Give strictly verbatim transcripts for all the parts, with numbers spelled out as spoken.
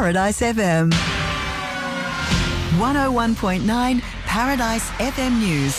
Paradise F M. one oh one point nine Paradise F M News.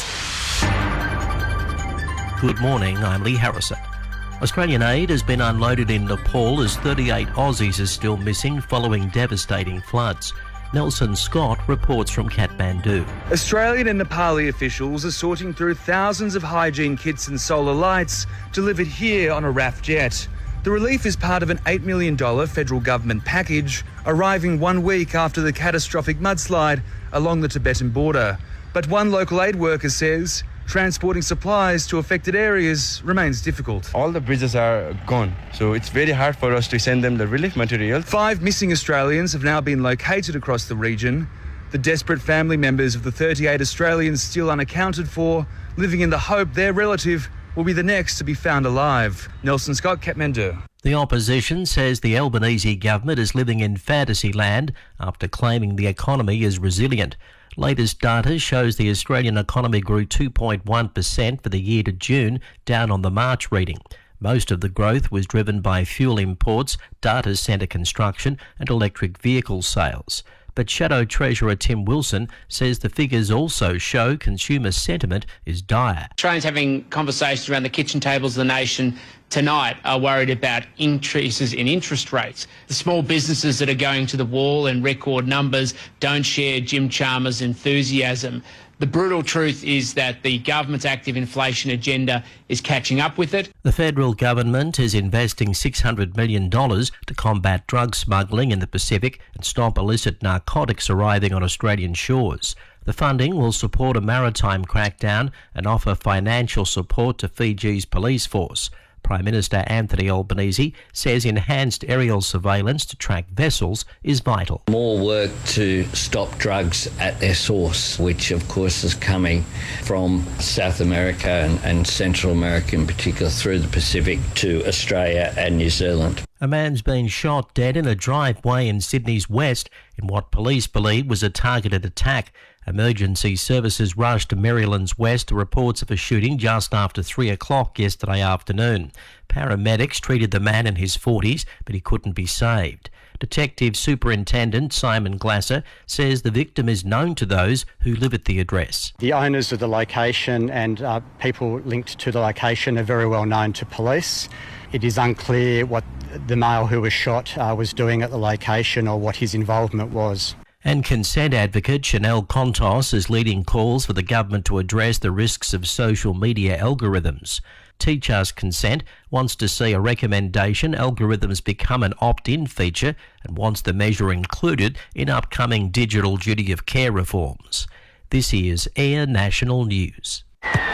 Good morning, I'm Lee Harrison. Australian aid has been unloaded in Nepal as thirty-eight Aussies are still missing following devastating floods. Nelson Scott reports from Kathmandu. Australian and Nepali officials are sorting through thousands of hygiene kits and solar lights delivered here on a R A F jet. The relief is part of an eight million dollars federal government package, arriving one week after the catastrophic mudslide along the Tibetan border. But one local aid worker says transporting supplies to affected areas remains difficult. All the bridges are gone, so it's very hard for us to send them the relief material. Five missing Australians have now been located across the region. The desperate family members of the thirty-eight Australians still unaccounted for, living in the hope their relative will be the next to be found alive. Nelson Scott, Kathmandu. The opposition says the Albanese government is living in fantasy land after claiming the economy is resilient. Latest data shows the Australian economy grew two point one percent for the year to June, down on the March reading. Most of the growth was driven by fuel imports, data centre construction and electric vehicle sales. But Shadow Treasurer Tim Wilson says the figures also show consumer sentiment is dire. Australians having conversations around the kitchen tables of the nation tonight are worried about increases in interest rates. The small businesses that are going to the wall in record numbers don't share Jim Chalmers' enthusiasm. The brutal truth is that the government's active inflation agenda is catching up with it. The federal government is investing six hundred million dollars to combat drug smuggling in the Pacific and stop illicit narcotics arriving on Australian shores. The funding will support a maritime crackdown and offer financial support to Fiji's police force. Prime Minister Anthony Albanese says enhanced aerial surveillance to track vessels is vital. More work to stop drugs at their source, which of course is coming from South America and, and Central America in particular through the Pacific to Australia and New Zealand. A man's been shot dead in a driveway in Sydney's west in what police believe was a targeted attack. Emergency services rushed to Maryland's west to reports of a shooting just after three o'clock yesterday afternoon. Paramedics treated the man in his forties, but he couldn't be saved. Detective Superintendent Simon Glasser says the victim is known to those who live at the address. The owners of the location and uh, people linked to the location are very well known to police. It is unclear what the male who was shot uh, was doing at the location or what his involvement was. And consent advocate Chanel Contos is leading calls for the government to address the risks of social media algorithms. Teach Us Consent wants to see a recommendation algorithms become an opt-in feature and wants the measure included in upcoming digital duty of care reforms. This is Air National News.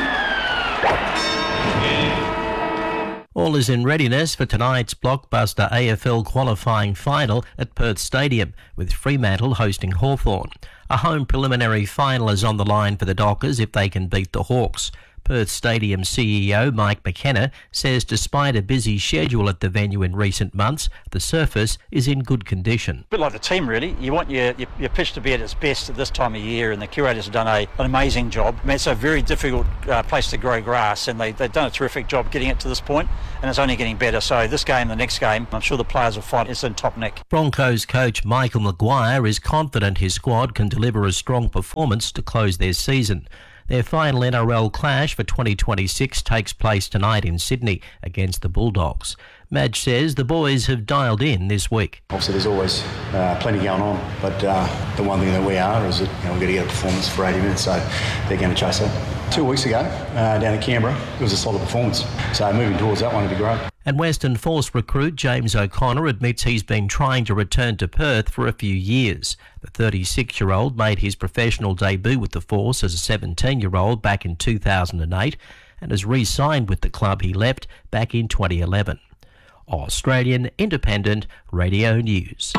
All is in readiness for tonight's blockbuster A F L qualifying final at Perth Stadium, with Fremantle hosting Hawthorn. A home preliminary final is on the line for the Dockers if they can beat the Hawks. Perth Stadium C E O Mike McKenna says despite a busy schedule at the venue in recent months, the surface is in good condition. A bit like the team, really. You want your, your, your pitch to be at its best at this time of year, and the curators have done a, an amazing job. I mean, it's a very difficult uh, place to grow grass, and they, they've done a terrific job getting it to this point, and it's only getting better. So this game, the next game, I'm sure the players will find it's in top nick. Broncos coach Michael Maguire is confident his squad can deliver a strong performance to close their season. Their final N R L clash for twenty twenty-six takes place tonight in Sydney against the Bulldogs. Madge says the boys have dialed in this week. Obviously there's always uh, plenty going on, but uh, the one thing that we are is that you know, we've got to get a performance for eighty minutes, so they're going to chase that. Two weeks ago, uh, down in Canberra, it was a solid performance, so moving towards that one would be great. And Western Force recruit James O'Connor admits he's been trying to return to Perth for a few years. The thirty-six-year-old made his professional debut with the Force as a seventeen-year-old back in two thousand eight and has re-signed with the club he left back in twenty eleven. Australian Independent Radio News.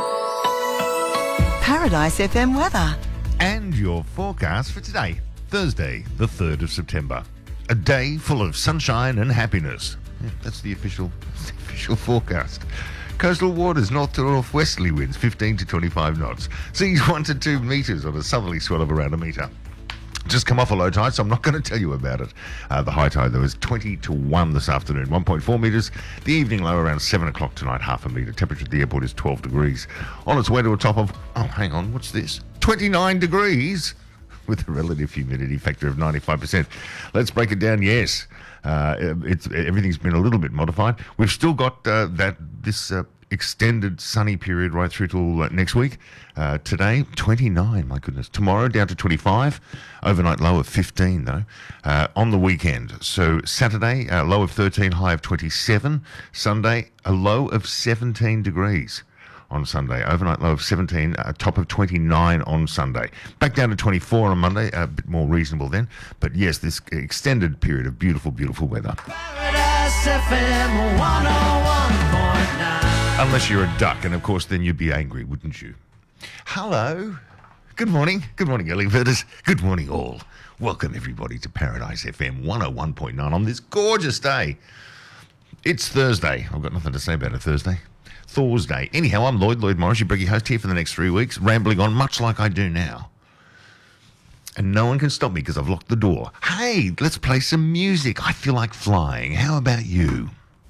Paradise F M weather. And your forecast for today, Thursday, the third of September. A day full of sunshine and happiness. Yeah, that's the official, that's the official forecast. Coastal waters, north to northwesterly winds, fifteen to twenty-five knots. Seas one to two metres on a southerly swell of around a metre. just come off a low tide, so I'm not going to tell you about it. Uh, the high tide, there was twenty to one this afternoon, one point four metres. The evening low around seven o'clock tonight, half a metre. Temperature at the airport is twelve degrees. On its way to a top of, oh, hang on, what's this? twenty-nine degrees with a relative humidity factor of ninety-five percent. Let's break it down, yes. Uh, it's everything's been a little bit modified. We've still got uh, that this uh, extended sunny period right through till uh, next week. Uh, today, twenty-nine, my goodness. Tomorrow, down to twenty-five. Overnight low of fifteen, though. Uh, on the weekend, so Saturday, uh, low of thirteen, high of twenty-seven. Sunday, a low of seventeen degrees. On Sunday, overnight low of seventeen, a top of twenty-nine on Sunday. Back down to twenty-four on Monday, a bit more reasonable then. But yes, this extended period of beautiful, beautiful weather. Paradise F M one oh one point nine. Unless you're a duck, and of course then you'd be angry, wouldn't you? Hello. Good morning. Good morning, early birders. Good morning, all. Welcome, everybody, to Paradise F M one oh one point nine on this gorgeous day. It's Thursday. I've got nothing to say about it, Thursday. Thursday. Anyhow, I'm Lloyd, Lloyd Morris, your Breggy host here for the next three weeks, rambling on much like I do now. And no one can stop me because I've locked the door. Hey, let's play some music. I feel like flying. How about you?